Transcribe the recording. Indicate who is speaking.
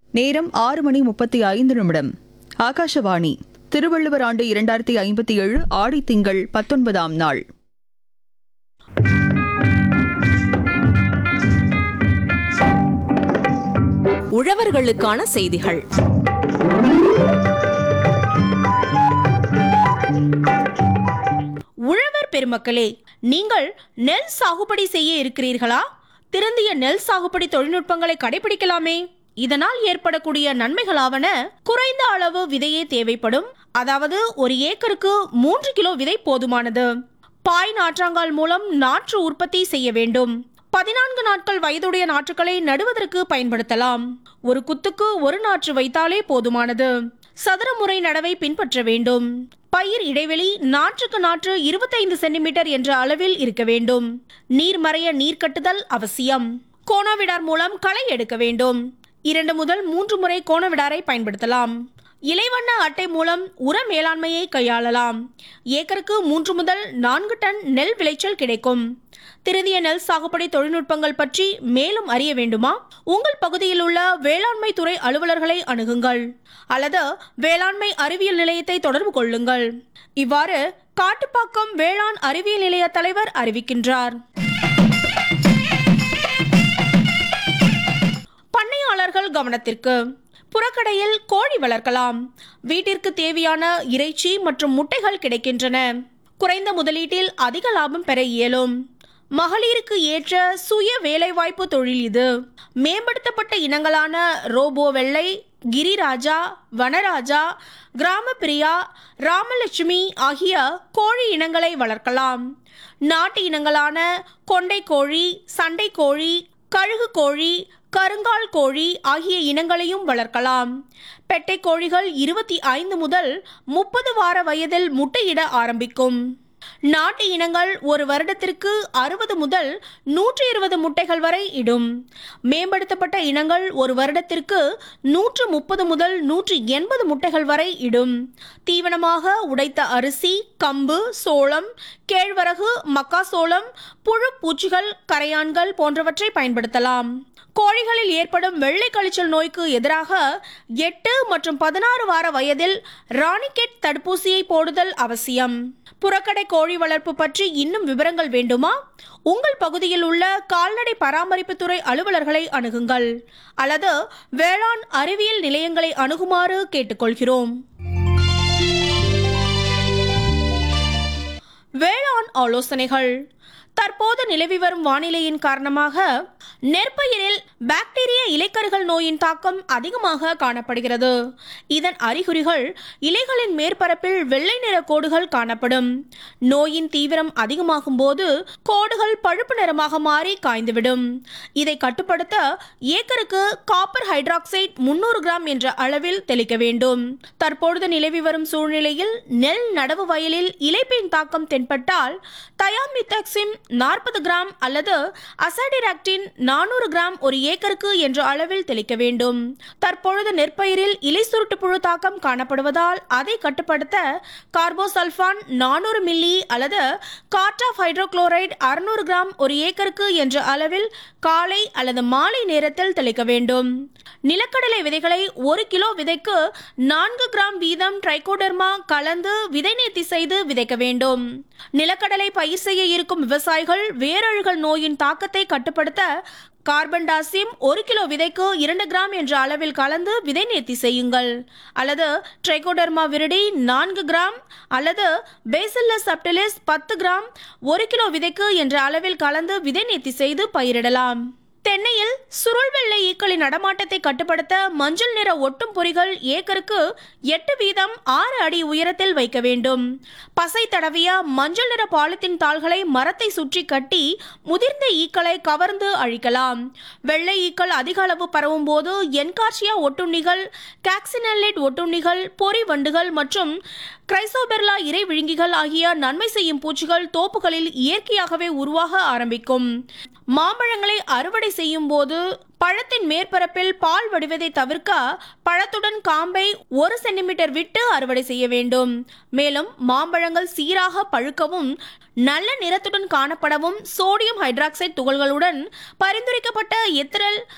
Speaker 1: நேரம் 6:35. ஆகாஷவாணி. திருவள்ளுவர் ஆண்டு 2057 ஆடி திங்கள் 19ஆம் நாள்.
Speaker 2: உழவர்களுக்கான செய்திகள்.
Speaker 3: உழவர் பெருமக்களே, நீங்கள் நெல் சாகுபடி செய்ய இருக்கிறீர்களா? திருந்திய நெல் சாகுபடி தொழில்நுட்பங்களை கடைபிடிக்கலாமே. இதனால் ஏற்படக்கூடிய நன்மைகளாவன: குறைந்த அளவு விதையே தேவைப்படும், அதாவது ஒரு ஏக்கருக்கு 3 கிலோ விதை போதுமானது. பாய் நாற்றாங்கால் மூலம் நாற்று உற்பத்தி செய்ய வேண்டும். 14 நாட்கள் வயதுடைய நாற்றுகளை நடுவதற்கு பயன்படுத்தலாம். ஒரு குத்துக்கு ஒரு நாற்று வைத்தாலே போதுமானது. சதுர முறை நடவை பின்பற்ற வேண்டும். பயிர் இடைவெளி நாற்றுக்கு நாற்று 25 சென்டிமீட்டர் என்ற அளவில் இருக்க வேண்டும். நீர் மறைய நீர் கட்டுதல் அவசியம். கோணவிடார் மூலம் களை எடுக்க வேண்டும். 2 முதல் 3 முறை கோணவிடாரை பயன்படுத்தலாம். இலைவண்ண அட்டை மூலம் உர மேலாண்மையை கையாளலாம். ஏக்கருக்கு 3 முதல் 4 டன் நெல் விளைச்சல் கிடைக்கும். திருந்திய நெல் சாகுபடி தொழில்நுட்பங்கள் பற்றி மேலும் அறிய வேண்டுமா? உங்கள் பகுதியில் உள்ள வேளாண்மை துறை அலுவலர்களை அணுகுங்கள் அல்லது வேளாண்மை அறிவியல் நிலையத்தை தொடர்பு கொள்ளுங்கள். இவ்வாறு காட்டுப்பாக்கம் வேளாண் அறிவியல் நிலைய தலைவர் அறிவிக்கின்றார். பண்ணையாளர்கள் கவனத்திற்கு. புறக்கடையில் கோழி வளர்க்கலாம். வீட்டிற்கு தேவையான இறைச்சி மற்றும் முட்டைகள் கிடைக்கின்றன. குறைந்த முதலீட்டில் அதிக லாபம் பெற இயலும். மகளிருக்கு ஏற்ற சுய வேலைவாய்ப்பு தொழில் இது. மேம்படுத்தப்பட்ட இனங்களான ரோபோ வெள்ளை, கிரிராஜா, வனராஜா, கிராமப்பிரியா, ராமலட்சுமி ஆகிய கோழி இனங்களை வளர்க்கலாம். நாட்டு இனங்களான கொண்டை கோழி, சண்டை கோழி, கழுகு கோழி, கருங்கால் கோழி ஆகிய இனங்களையும் வளர்க்கலாம். பெட்டை கோழிகள் 25 முதல் 30 வார வயதில் முட்டையிட ஆரம்பிக்கும். நாட்டு இனங்கள் ஒரு வருடத்திற்கு 60 முதல் 120 முட்டைகள் வரை இடும். மேம்படுத்தப்பட்ட இனங்கள் ஒரு வருடத்திற்கு 130 முதல் 180 முட்டைகள் வரை இடும். தீவனமாக உடைத்த அரிசி, கம்பு, சோளம், கேழ்வரகு, மக்காசோளம், புழு பூச்சிகள், கரையான்கள் போன்றவற்றை பயன்படுத்தலாம். கோழிகளில் ஏற்படும் வெள்ளை கழிச்சல் நோய்க்கு எதிராக 8 மற்றும் 16 வார வயதில் ராணிகெட் தடுப்பூசியை போடுதல் அவசியம். புறக்கடை கோழி வளர்ப்பு பற்றி இன்னும் விவரங்கள் வேண்டுமா? உங்கள் பகுதியில் உள்ள கால்நடை பராமரிப்புத்துறை அலுவலர்களை அணுகுங்கள் அல்லது வேளாண் அறிவியல் நிலையங்களை அணுகுமாறு கேட்டுக்கொள்கிறோம். வேளாண் ஆலோசனைகள். தற்போது நிலவி வரும் வானிலையின் காரணமாக நெற்பயிரில் பாக்டீரிய இலைக்கருகள் நோயின் தாக்கம் அதிகமாக காணப்படுகிறது. இதன் அறிகுறிகள்: இலைகளின் மேற்பரப்பில் வெள்ளை நிற கோடுகள் காணப்படும். நோயின் தீவிரம் அதிகமாகும் போது கோடுகள் பழுப்பு நிறமாக மாறி காய்ந்துவிடும். இதை கட்டுப்படுத்த ஏக்கருக்கு காப்பர் ஹைட்ராக்சைடு 300 கிராம் என்ற அளவில் தெளிக்க வேண்டும். தற்பொழுது நிலவி வரும் சூழ்நிலையில் நெல் நடவு வயலில் இலைப்பேன் தாக்கம் தென்பட்டால் தயாமித்தக்சிம் 40 கிராம் அல்லது அசாடிராக்டின் 400 கிராம் ஒரு ஏக்கருக்கு என்ற அளவில் தெளிக்க வேண்டும். தற்பொழுது நெற்பயிரில் இலை சுருட்டு புழு தாக்கம் காணப்படுவதால் அதை கட்டுப்படுத்த கார்போசல்ஃபான் 400 மில்லி அல்லது கார்டாஃப் ஹைட்ரோகுளோரைடு 600 கிராம் ஒரு ஏக்கருக்கு என்ற அளவில் காலை அல்லது மாலை நேரத்தில் தெளிக்க வேண்டும். நிலக்கடலை விதைகளை 1 கிலோ விதைக்கு 4 கிராம் வீதம் ட்ரைகோடர்மா கலந்து விதை நேர்த்தி செய்து விதைக்க வேண்டும். நிலக்கடலை பயிர் செய்ய இருக்கும் விவசாயிகள் வேரழுகல் நோயின் தாக்கத்தை கட்டுப்படுத்த கார்பன்டாசிம் 1 கிலோ விதைக்கு 2 கிராம் என்ற அளவில் கலந்து விதை நேர்த்தி செய்யுங்கள் அல்லது ட்ரைகோடர்மா விரிடி 4 கிராம் அல்லது பேசில்லஸ் சப்டிலிஸ் 10 கிராம் 1 கிலோ விதைக்கு என்ற அளவில் கலந்து விதை நேர்த்தி செய்து பயிரிடலாம். தென்னையில் சுருள் வெள்ளை ஈக்களின் நடமாட்டத்தை கட்டுப்படுத்த மஞ்சள் நிற ஒட்டும் பொறிகள் ஏக்கருக்கு 8 வீதம் 6 அடி உயரத்தில் வைக்க வேண்டும். பசை தடவிய மஞ்சள் நிற பாலித்தீன் தாள்களை மரத்தை சுற்றி கட்டி முதிர்ந்த ஈக்களை கவர்ந்து அழிக்கலாம். வெள்ளை ஈக்கள் அதிக அளவு பரவும் போது என்கார்சியா ஒட்டுண்ணிகள், காக்சினல்லேட் ஒட்டுண்ணிகள், பொறி வண்டுகள் மற்றும் கிரைசோபெர்லா இறை விழுங்கிகள் ஆகிய நன்மை செய்யும் பூச்சிகள் தோப்புகளில் இயற்கையாகவே உருவாக ஆரம்பிக்கும். மாம்பழங்களை அறுவடை செய்யும் போது பழத்தின் மேற்பரப்பில் பால் வடிவதை தவிர்க்க பழத்துடன் காம்பை 1 சென்டிமீட்டர் விட்டு அறுவடை செய்ய வேண்டும். மேலும் மாம்பழங்கள் சீராக பழுக்கவும் நல்ல நிறத்துடன் காணப்படவும் சோடியம் ஹைட்ராக்சைடு துகள்களுடன் பரிந்துரைக்கப்பட்ட எத்திரல்